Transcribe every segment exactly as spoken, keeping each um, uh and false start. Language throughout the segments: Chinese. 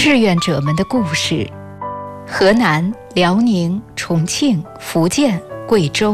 志愿者们的故事。河南、辽宁、重庆、福建、贵州，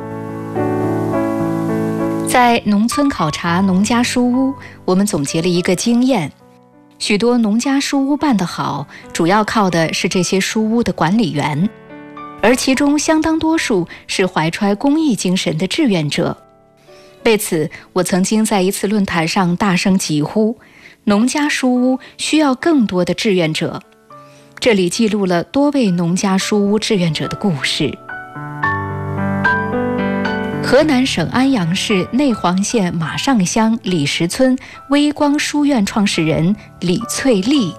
在农村考察农家书屋，我们总结了一个经验：许多农家书屋办得好，主要靠的是这些书屋的管理员，而其中相当多数是怀揣公益精神的志愿者。为此，我曾经在一次论坛上大声疾呼：农家书屋需要更多的志愿者。这里记录了多位农家书屋志愿者的故事。河南省安阳市内黄县马上乡李石村微光书院创始人李翠丽。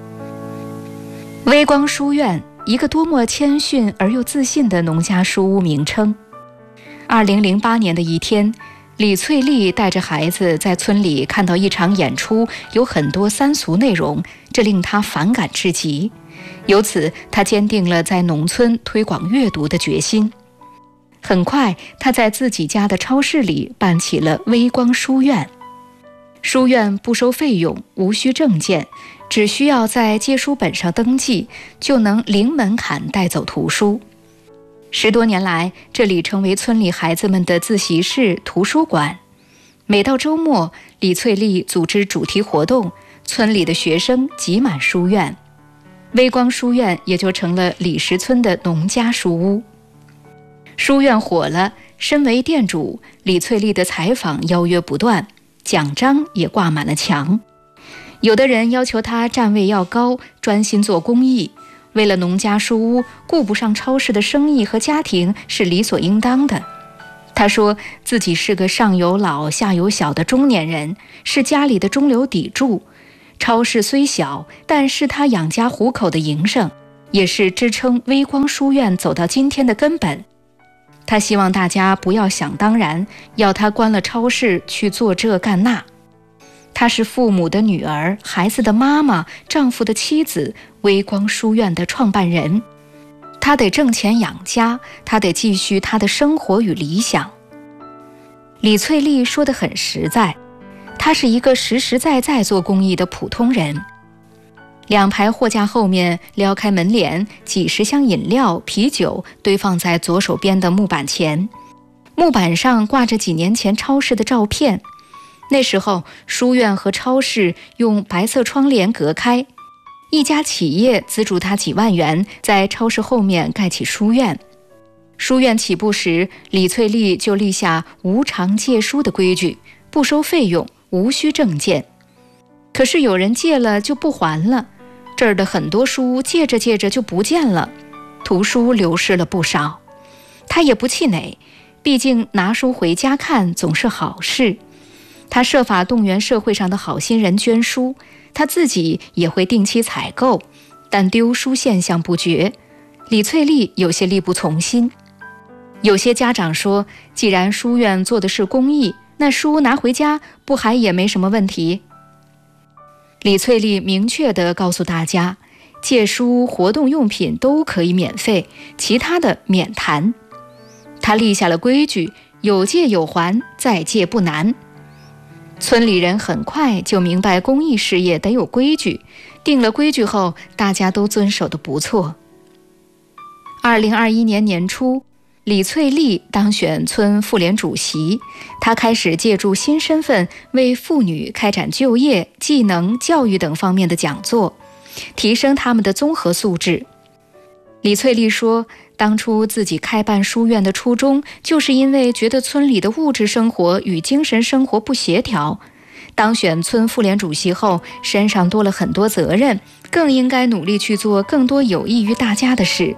微光书院，一个多么谦逊而又自信的农家书屋名称。二零零八年的一天，李翠丽带着孩子在村里看到一场演出，有很多三俗内容，这令她反感至极。由此，她坚定了在农村推广阅读的决心。很快，她在自己家的超市里办起了微光书院。书院不收费用，无需证件，只需要在借书本上登记，就能零门槛带走图书。十多年来，这里成为村里孩子们的自习室、图书馆。每到周末，李翠丽组织主题活动，村里的学生挤满书院，微光书院也就成了李石村的农家书屋。书院火了，身为店主，李翠丽的采访邀约不断，奖章也挂满了墙。有的人要求她站位要高，专心做公益。为了农家书屋，顾不上超市的生意和家庭是理所应当的。他说自己是个上有老下有小的中年人，是家里的中流砥柱。超市虽小，但是他养家糊口的营生，也是支撑微光书院走到今天的根本。他希望大家不要想当然，要他关了超市去做这干那。她是父母的女儿，孩子的妈妈，丈夫的妻子，微光书院的创办人。她得挣钱养家，她得继续她的生活与理想。李翠丽说得很实在，她是一个实实在在做公益的普通人。两排货架后面撩开门帘，几十箱饮料、啤酒堆放在左手边的木板前，木板上挂着几年前超市的照片。那时候，书院和超市用白色窗帘隔开。一家企业资助他几万元，在超市后面盖起书院。书院起步时，李翠丽就立下无偿借书的规矩，不收费用，无需证件。可是有人借了就不还了，这儿的很多书借着借着就不见了，图书流失了不少。他也不气馁，毕竟拿书回家看总是好事。他设法动员社会上的好心人捐书，他自己也会定期采购，但丢书现象不绝。李翠丽有些力不从心。有些家长说，既然书院做的是公益，那书拿回家不还也没什么问题？李翠丽明确地告诉大家，借书、活动用品都可以免费，其他的免谈。他立下了规矩，有借有还，再借不难。村里人很快就明白公益事业得有规矩，定了规矩后，大家都遵守得不错。二零二一年年初，李翠丽当选村妇联主席，她开始借助新身份为妇女开展就业、技能、教育等方面的讲座，提升她们的综合素质。李翠丽说，当初自己开办书院的初衷，就是因为觉得村里的物质生活与精神生活不协调。当选村妇联主席后，身上多了很多责任，更应该努力去做更多有益于大家的事。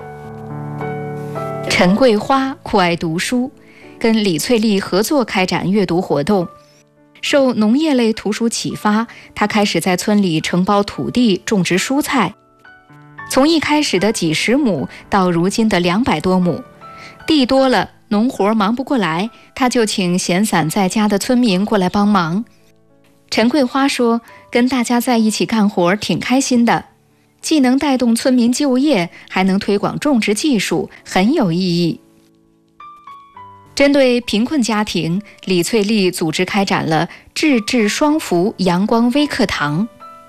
陈桂花酷爱读书，跟李翠丽合作开展阅读活动。受农业类图书启发，她开始在村里承包土地种植蔬菜。从一开始的几十亩到如今的两百多亩，地多了，农活忙不过来，他就请闲散在家的村民过来帮忙。陈桂花说，跟大家在一起干活挺开心的，既能带动村民就业，还能推广种植技术，很有意义。针对贫困家庭，李翠丽组织开展了智智双福阳光微课堂。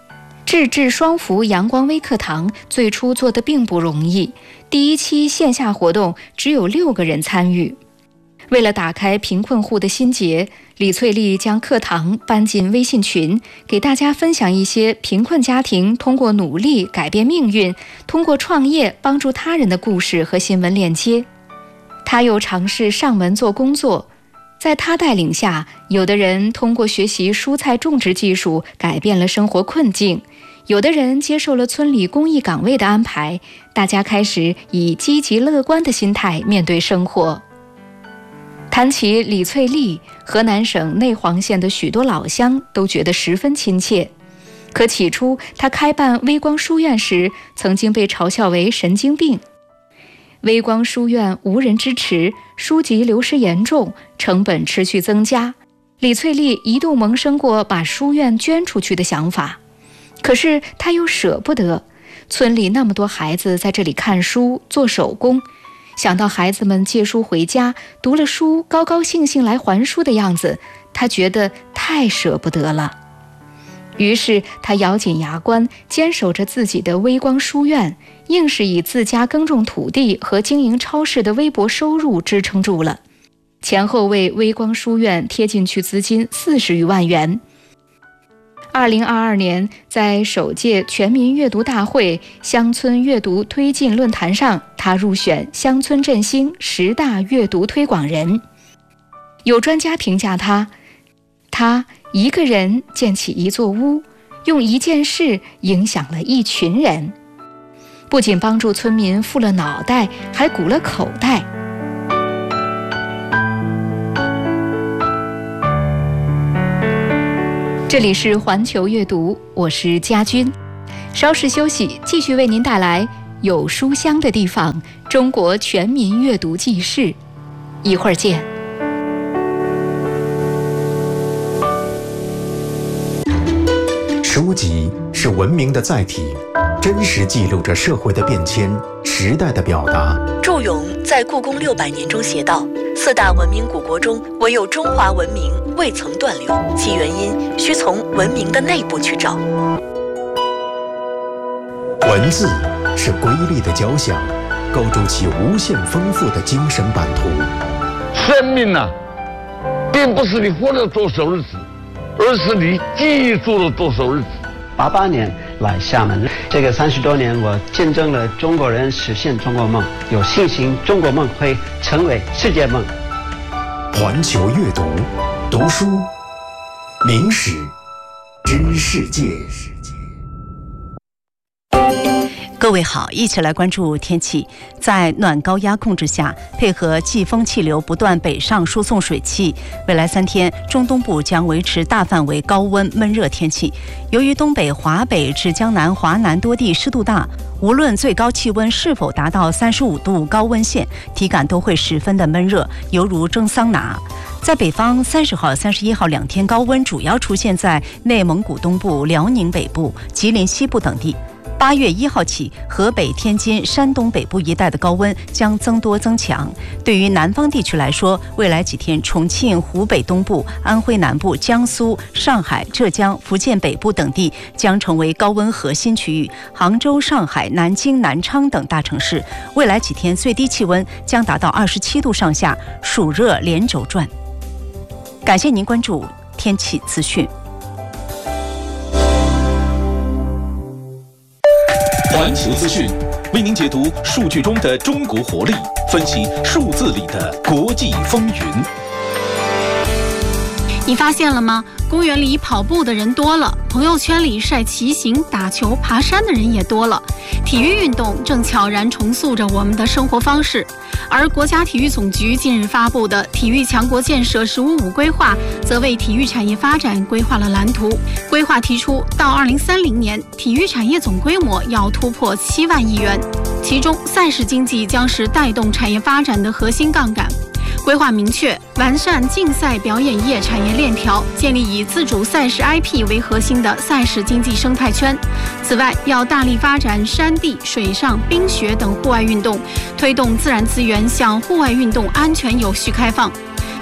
智智双福阳光微课堂最初做得并不容易，第一期线下活动只有六个人参与。为了打开贫困户的心结，李翠丽将课堂搬进微信群，给大家分享一些贫困家庭通过努力改变命运，通过创业帮助他人的故事和新闻链接。她又尝试上门做工作，在她带领下，有的人通过学习蔬菜种植技术改变了生活困境，有的人接受了村里公益岗位的安排，大家开始以积极乐观的心态面对生活。谈起李翠丽，河南省内黄县的许多老乡都觉得十分亲切。可起初她开办微光书院时，曾经被嘲笑为神经病。微光书院无人支持，书籍流失严重，成本持续增加。李翠丽一度萌生过把书院捐出去的想法，可是她又舍不得，村里那么多孩子在这里看书做手工，想到孩子们借书回家，读了书高高兴兴来还书的样子，她觉得太舍不得了。于是她咬紧牙关，坚守着自己的微光书院，硬是以自家耕种土地和经营超市的微薄收入支撑住了，前后为微光书院贴进去资金四十余万元。二零二二年，在首届全民阅读大会乡村阅读推进论坛上，他入选乡村振兴十大阅读推广人。有专家评价他，他一个人建起一座屋，用一件事影响了一群人，不仅帮助村民富了脑袋，还鼓了口袋。这里是环球阅读，我是佳君。稍事休息，继续为您带来有书香的地方——中国全民阅读记事。一会儿见。 书籍是文明的载体，真实记录着社会的变迁、时代的表达。 祝融在《故宫六百年》中写道：“四大文明古国中，唯有中华文明未曾断流，其原因需从文明的内部去找。” 文字是瑰丽的交响，构筑起无限丰富的精神版图。 生命呢、啊，并不是你活了多少日子，而是你记住了多少日子。 八八年来厦门，这个三十多年，我见证了中国人实现中国梦，有信心中国梦会成为世界梦。 环球阅读，读书，明史，知世界。 各位好，一起来关注天气。在暖高压控制下，配合季风气流不断北上输送水汽，未来三天中东部将维持大范围高温闷热天气。由于东北、华北至江南、华南多地湿度大，无论最高气温是否达到三十五度高温线，体感都会十分的闷热，犹如蒸桑拿。在北方，三十号、三十一号两天高温主要出现在内蒙古东部、辽宁北部、吉林西部等地。八月一号起，河北、天津、山东北部一带的高温将增多增强。对于南方地区来说，未来几天，重庆、湖北东部、安徽南部、江苏、上海、浙江、福建北部等地将成为高温核心区域。杭州、上海、南京、南昌等大城市，未来几天最低气温将达到二十七度上下，暑热连轴转。感谢您关注天气资讯。 环球资讯为您解读数据中的中国活力，分析数字里的国际风云。 你发现了吗？公园里跑步的人多了，朋友圈里晒骑行、打球、爬山的人也多了。体育运动正悄然重塑着我们的生活方式。而国家体育总局近日发布的《体育强国建设“十五五”规划》，则为体育产业发展规划了蓝图。规划提出，到二零三零年，体育产业总规模要突破七万亿元，其中赛事经济将是带动产业发展的核心杠杆。规划明确，完善竞赛表演业产业链条，建立以自主赛事 I P 为核心的赛事经济生态圈。此外，要大力发展山地、水上、冰雪等户外运动，推动自然资源向户外运动安全有序开放。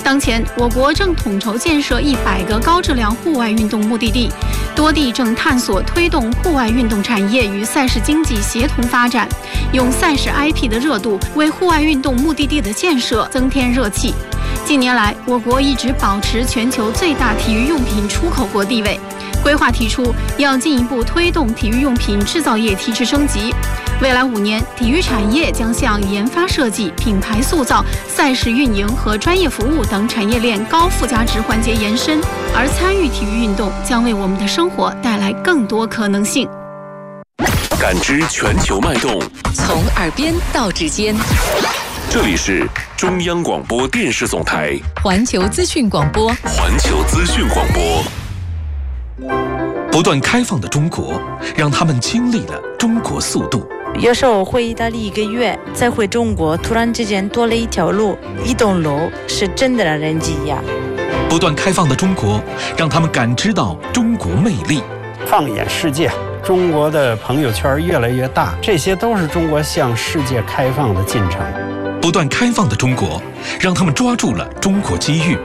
当前，我国正统筹建设一百个高质量户外运动目的地，多地正探索推动户外运动产业与赛事经济协同发展，用赛事 I P 的热度为户外运动目的地的建设增添热气。近年来，我国一直保持全球最大体育用品出口国地位。规划提出，要进一步推动体育用品制造业提质升级。未来五年，体育产业将向研发设计、品牌塑造、赛事运营和专业服务等产业链高附加值环节延伸，而参与体育运动将为我们的生活带来更多可能性。 感知全球脉动， 从耳边到指尖。 这里是中央广播电视总台环球资讯广播。 环球资讯广播。不断开放的中国，让他们经历了中国速度。 有时候回意大利一个月，再回中国，突然之间多了一条路，一栋楼，是真的让人惊讶。 不断开放的中国，让他们感知到中国魅力。 放眼世界，中国的朋友圈越来越大，这些都是中国向世界开放的进程。 不断开放的中国，让他们抓住了中国机遇。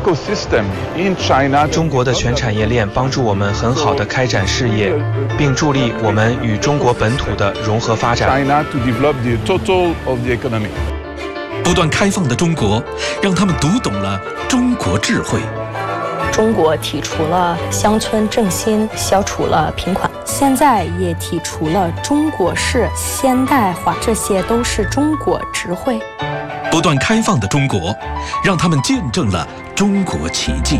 中国的全产业链帮助我们很好地开展事业，并助力我们与中国本土的融合发展。 不断开放的中国，让他们读懂了中国智慧。 中国提出了乡村振兴，消除了贫困，现在也提出了中国式现代化，这些都是中国智慧。 不断开放的中国，让他们见证了中国奇迹。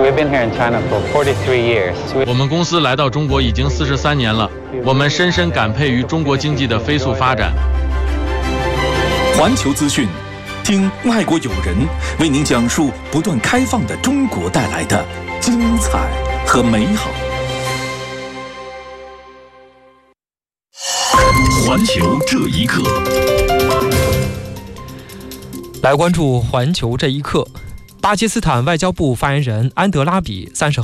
我们公司来到中国已经四十三年了，我们深深感佩于中国经济的飞速发展。 环球资讯，听外国友人为您讲述不断开放的中国带来的精彩和美好。 环球这一刻， 来关注环球这一刻。巴基斯坦外交部发言人安德拉比三十